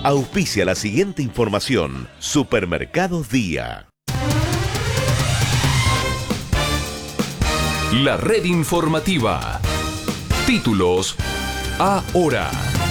Auspicia la siguiente información. Supermercados Día. La red informativa. Títulos ahora.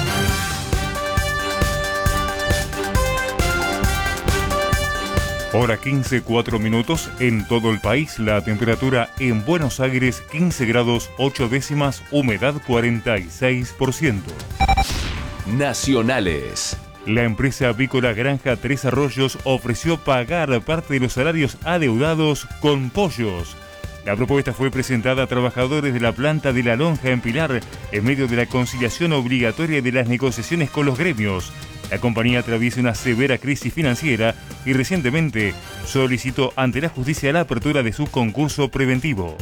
Hora 15, 4 minutos. En todo el país, la temperatura en Buenos Aires 15 grados 8 décimas, humedad 46%. Nacionales. La empresa avícola Granja Tres Arroyos ofreció pagar parte de los salarios adeudados con pollos. La propuesta fue presentada a trabajadores de la planta de La Lonja en Pilar en medio de la conciliación obligatoria de las negociaciones con los gremios. La compañía atraviesa una severa crisis financiera y recientemente solicitó ante la justicia la apertura de su concurso preventivo.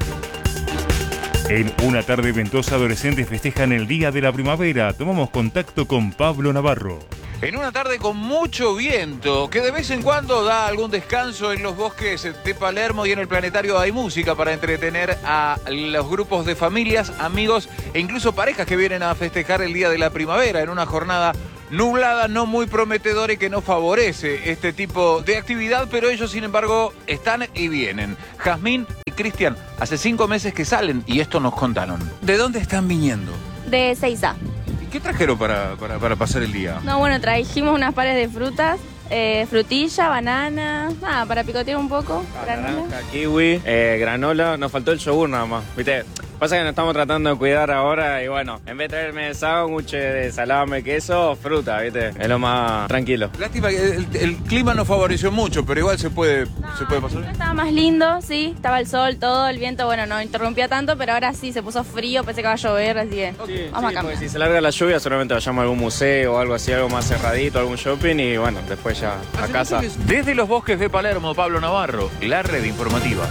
En una tarde ventosa, adolescentes festejan el Día de la Primavera. Tomamos contacto con Pablo Navarro. En una tarde con mucho viento, que de vez en cuando da algún descanso en los bosques de Palermo y en el planetario hay música para entretener a los grupos de familias, amigos e incluso parejas que vienen a festejar el Día de la Primavera en una jornada nublada, no muy prometedora y que no favorece este tipo de actividad, pero ellos sin embargo están y vienen. Jazmín y Cristian, hace 5 meses que salen y esto nos contaron. ¿De dónde están viniendo? De Ezeiza. ¿Qué trajeron para pasar el día? No, bueno, trajimos unas pares de frutas, frutilla, banana, para picotear un poco. Naranja, kiwi, granola, nos faltó el yogur nada más, ¿viste? Pasa que nos estamos tratando de cuidar ahora y bueno, en vez de traerme de sándwich, de salame, queso, fruta, ¿viste? Es lo más tranquilo. Lástima que el clima no favoreció mucho, pero igual se puede pasar. Estaba más lindo, sí, estaba el sol, todo, el viento, bueno, no interrumpía tanto, pero ahora sí, se puso frío, pensé que iba a llover, así que vamos a cambiar. Si se larga la lluvia, solamente vayamos a algún museo o algo así, algo más cerradito, algún shopping y bueno, después ya a casa. Desde los bosques de Palermo, Pablo Navarro, la red informativa.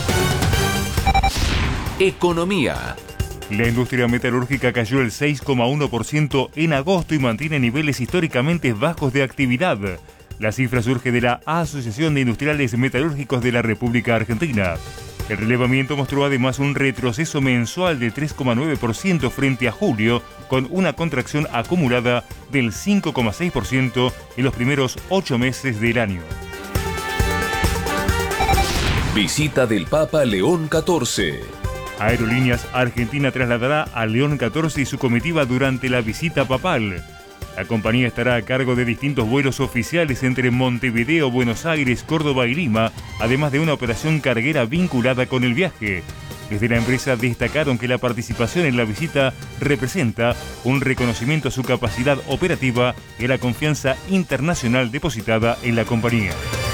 Economía. La industria metalúrgica cayó el 6,1% en agosto y mantiene niveles históricamente bajos de actividad. La cifra surge de la Asociación de Industriales Metalúrgicos de la República Argentina. El relevamiento mostró además un retroceso mensual de 3,9% frente a julio, con una contracción acumulada del 5,6% en los primeros 8 meses del año. Visita del Papa León XIV. Aerolíneas Argentina trasladará a León XIV y su comitiva durante la visita papal. La compañía estará a cargo de distintos vuelos oficiales entre Montevideo, Buenos Aires, Córdoba y Lima, además de una operación carguera vinculada con el viaje. Desde la empresa destacaron que la participación en la visita representa un reconocimiento a su capacidad operativa y a la confianza internacional depositada en la compañía.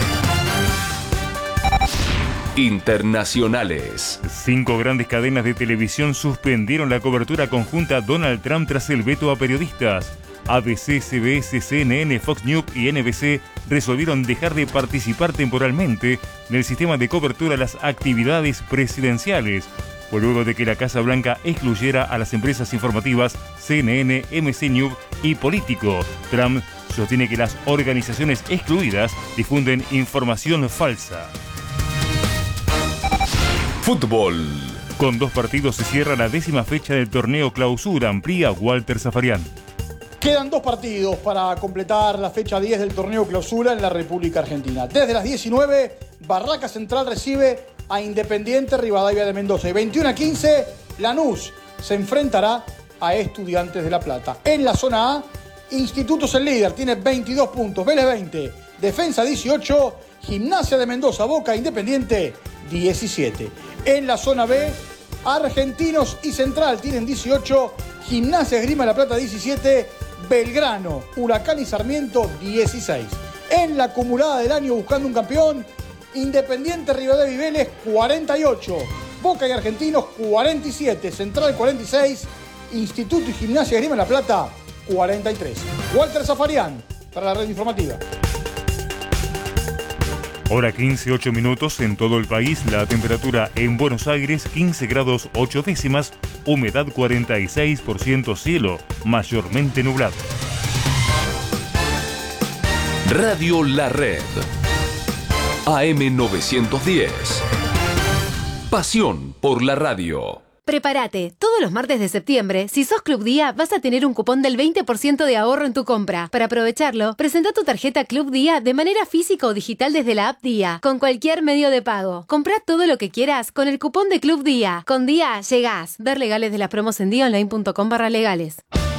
Internacionales. 5 grandes cadenas de televisión suspendieron la cobertura conjunta a Donald Trump tras el veto a periodistas. ABC, CBS, CNN, Fox News y NBC resolvieron dejar de participar temporalmente en el sistema de cobertura de las actividades presidenciales, luego de que la Casa Blanca excluyera a las empresas informativas CNN, MC News y Político. Trump sostiene que las organizaciones excluidas difunden información falsa. Fútbol. Con 2 partidos se cierra la 10ª fecha del torneo Clausura, amplía Walter Zafarian. Quedan 2 partidos para completar la fecha 10 del torneo Clausura en la República Argentina. Desde las 19, Barraca Central recibe a Independiente Rivadavia de Mendoza. Y 21:15, Lanús se enfrentará a Estudiantes de La Plata. En la zona A, Instituto es el líder, tiene 22 puntos, Vélez 20, Defensa 18, Gimnasia de Mendoza, Boca, Independiente 17. En la zona B, Argentinos y Central tienen 18, Gimnasia Esgrima de La Plata 17, Belgrano, Huracán y Sarmiento 16. En la acumulada del año buscando un campeón, Independiente Rivadavia y Vélez 48, Boca y Argentinos 47, Central 46, Instituto y Gimnasia Esgrima de La Plata 43. Walter Zafarian para la red informativa. Hora 15, 8 minutos en todo el país. La temperatura en Buenos Aires 15 grados 8 décimas, humedad 46%, cielo mayormente nublado. Radio La Red. AM 910. Pasión por la radio. Prepárate, todos los martes de septiembre, si sos Club Día, vas a tener un cupón del 20% de ahorro en tu compra. Para aprovecharlo, presenta tu tarjeta Club Día de manera física o digital desde la app Día, con cualquier medio de pago. Comprá todo lo que quieras con el cupón de Club Día. Con Día llegás. Ver legales de las promos en diaonline.com/legales.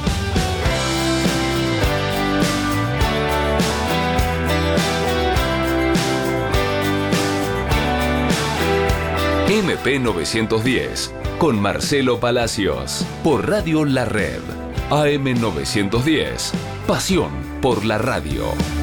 MP 910 con Marcelo Palacios por Radio La Red. AM 910. Pasión por la radio.